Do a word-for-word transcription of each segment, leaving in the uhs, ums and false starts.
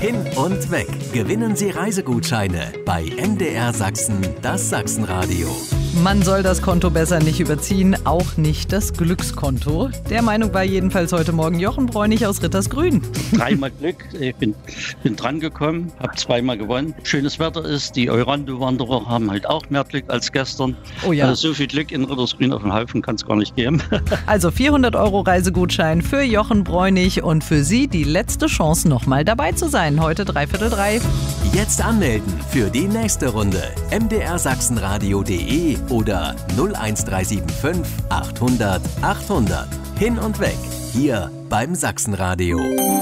Hin und weg. Gewinnen Sie Reisegutscheine bei M D R Sachsen, das Sachsenradio. Man soll das Konto besser nicht überziehen, auch nicht das Glückskonto. Der Meinung war jedenfalls heute Morgen Jochen Bräunig aus Rittersgrün. Dreimal Glück, ich bin, bin dran gekommen, habe zweimal gewonnen. Schönes Wetter ist, die Eurando-Wanderer haben halt auch mehr Glück als gestern. Oh ja. Also so viel Glück in Rittersgrün auf dem Haufen kann es gar nicht geben. Also vierhundert Euro Reisegutschein für Jochen Bräunig und für Sie die letzte Chance, nochmal dabei zu sein. Heute dreiviertel drei. Jetzt anmelden für die nächste Runde. m d r sachsenradio punkt de oder null eins drei sieben fünf achthundert achthundert. Hin und weg. Hier beim Sachsenradio.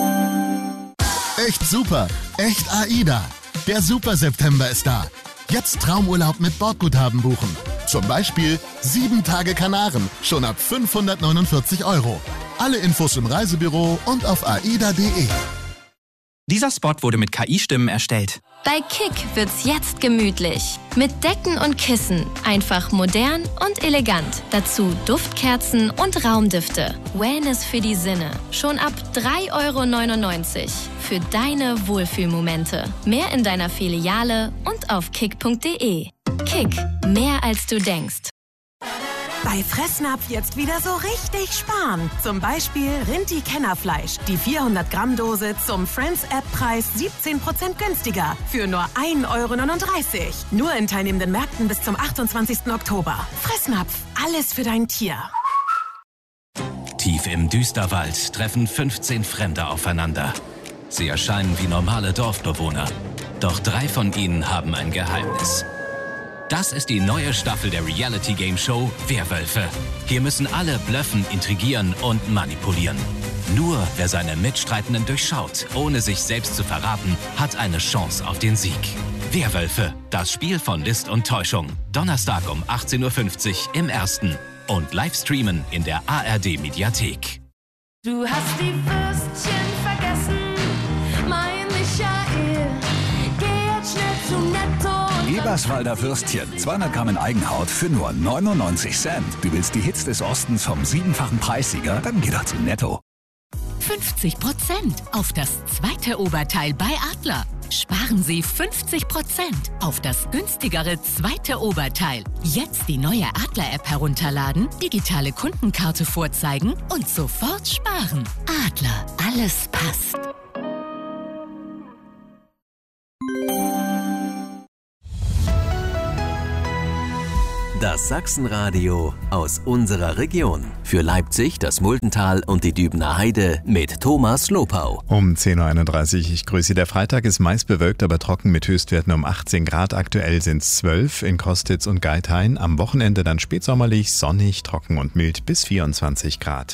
Echt super. Echt AIDA. Der Super September ist da. Jetzt Traumurlaub mit Bordguthaben buchen. Zum Beispiel sieben Tage Kanaren. Schon ab fünfhundertneunundvierzig Euro. Alle Infos im Reisebüro und auf aida punkt de. Dieser Spot wurde mit K I-Stimmen erstellt. Bei Kick wird's jetzt gemütlich. Mit Decken und Kissen. Einfach modern und elegant. Dazu Duftkerzen und Raumdüfte. Wellness für die Sinne. Schon ab drei Euro neunundneunzig. Für deine Wohlfühlmomente. Mehr in deiner Filiale und auf kick punkt de. Kick. Mehr als du denkst. Bei Fressnapf jetzt wieder so richtig sparen. Zum Beispiel Rinti-Kennerfleisch. Die vierhundert Gramm Dose zum Friends-App-Preis siebzehn Prozent günstiger. Für nur ein Euro neununddreißig. Nur in teilnehmenden Märkten bis zum achtundzwanzigsten Oktober. Fressnapf. Alles für dein Tier. Tief im Düsterwald treffen fünfzehn Fremde aufeinander. Sie erscheinen wie normale Dorfbewohner. Doch drei von ihnen haben ein Geheimnis. Das ist die neue Staffel der Reality-Game-Show Werwölfe. Hier müssen alle blöffen, intrigieren und manipulieren. Nur wer seine Mitstreitenden durchschaut, ohne sich selbst zu verraten, hat eine Chance auf den Sieg. Werwölfe, das Spiel von List und Täuschung. Donnerstag um achtzehn Uhr fünfzig im Ersten. Und live streamen in der A R D-Mediathek. Du hast die Würstchen vergessen, mein Michael. Geh jetzt schnell zu Netto. Eberswalder Würstchen, zweihundert Gramm in Eigenhaut für nur neunundneunzig Cent. Du willst die Hits des Ostens vom siebenfachen Preissieger? Dann geh doch zu Netto. fünfzig Prozent auf das zweite Oberteil bei Adler. Sparen Sie fünfzig Prozent auf das günstigere zweite Oberteil. Jetzt die neue Adler-App herunterladen, digitale Kundenkarte vorzeigen und sofort sparen. Adler, alles passt. Das Sachsenradio aus unserer Region. Für Leipzig, das Muldental und die Dübener Heide mit Thomas Lopau. Um zehn Uhr einunddreißig. Ich grüße Sie. Der Freitag ist meist bewölkt, aber trocken mit Höchstwerten um achtzehn Grad. Aktuell sind es zwölf in Kostitz und Geithain. Am Wochenende dann spätsommerlich, sonnig, trocken und mild bis vierundzwanzig Grad.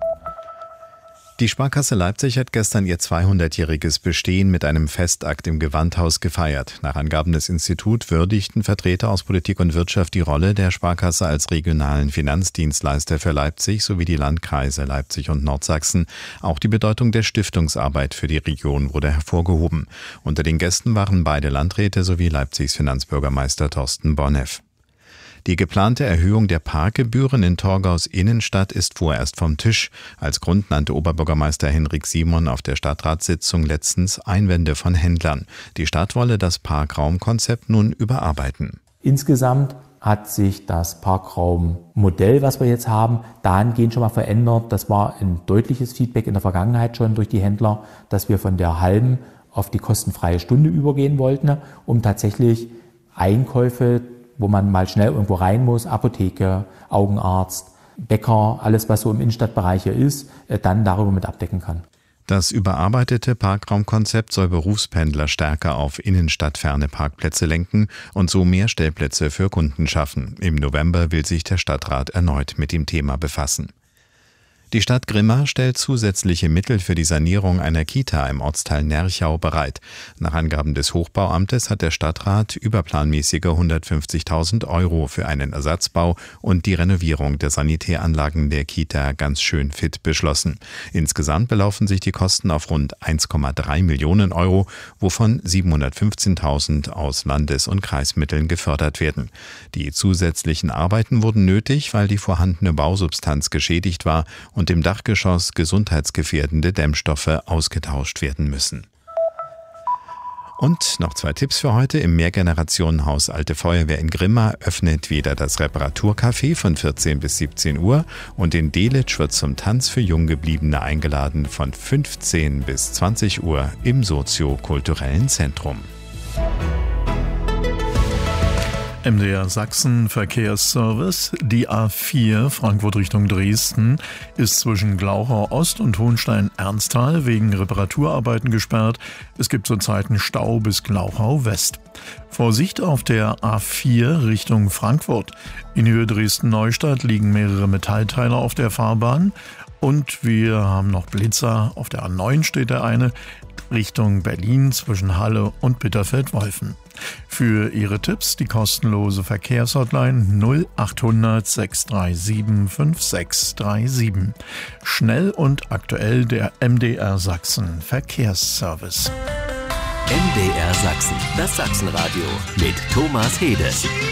Die Sparkasse Leipzig hat gestern ihr zweihundertjähriges Bestehen mit einem Festakt im Gewandhaus gefeiert. Nach Angaben des Instituts würdigten Vertreter aus Politik und Wirtschaft die Rolle der Sparkasse als regionalen Finanzdienstleister für Leipzig sowie die Landkreise Leipzig und Nordsachsen. Auch die Bedeutung der Stiftungsarbeit für die Region wurde hervorgehoben. Unter den Gästen waren beide Landräte sowie Leipzigs Finanzbürgermeister Thorsten Bonneff. Die geplante Erhöhung der Parkgebühren in Torgaus Innenstadt ist vorerst vom Tisch. Als Grund nannte Oberbürgermeister Henrik Simon auf der Stadtratssitzung letztens Einwände von Händlern. Die Stadt wolle das Parkraumkonzept nun überarbeiten. Insgesamt hat sich das Parkraummodell, was wir jetzt haben, dahingehend schon mal verändert. Das war ein deutliches Feedback in der Vergangenheit schon durch die Händler, dass wir von der halben auf die kostenfreie Stunde übergehen wollten, um tatsächlich Einkäufe, wo man mal schnell irgendwo rein muss, Apotheke, Augenarzt, Bäcker, alles was so im Innenstadtbereich hier ist, dann darüber mit abdecken kann. Das überarbeitete Parkraumkonzept soll Berufspendler stärker auf innenstadtferne Parkplätze lenken und so mehr Stellplätze für Kunden schaffen. Im November will sich der Stadtrat erneut mit dem Thema befassen. Die Stadt Grimma stellt zusätzliche Mittel für die Sanierung einer Kita im Ortsteil Nerchau bereit. Nach Angaben des Hochbauamtes hat der Stadtrat überplanmäßige hundertfünfzigtausend Euro für einen Ersatzbau und die Renovierung der Sanitäranlagen der Kita ganz schön fit beschlossen. Insgesamt belaufen sich die Kosten auf rund eins Komma drei Millionen Euro, wovon siebenhundertfünfzehntausend aus Landes- und Kreismitteln gefördert werden. Die zusätzlichen Arbeiten wurden nötig, weil die vorhandene Bausubstanz geschädigt war und im Dachgeschoss gesundheitsgefährdende Dämmstoffe ausgetauscht werden müssen. Und noch zwei Tipps für heute. Im Mehrgenerationenhaus Alte Feuerwehr in Grimma öffnet wieder das Reparaturcafé von vierzehn bis siebzehn Uhr und in Delitzsch wird zum Tanz für Junggebliebene eingeladen von fünfzehn bis zwanzig Uhr im soziokulturellen Zentrum. M D R Sachsen Verkehrsservice. Die A vier Frankfurt Richtung Dresden ist zwischen Glauchau Ost und Hohenstein-Ernsthal wegen Reparaturarbeiten gesperrt. Es gibt zurzeit einen Stau bis Glauchau West. Vorsicht auf der A vier Richtung Frankfurt. In Höhe Dresden-Neustadt liegen mehrere Metallteile auf der Fahrbahn. Und wir haben noch Blitzer. Auf der A neun steht der eine Richtung Berlin zwischen Halle und Bitterfeld-Wolfen. Für Ihre Tipps die kostenlose Verkehrshotline null achthundert sechs drei sieben fünf sechs drei sieben. Schnell und aktuell der M D R Sachsen Verkehrsservice. M D R Sachsen, das Sachsenradio mit Thomas Hede.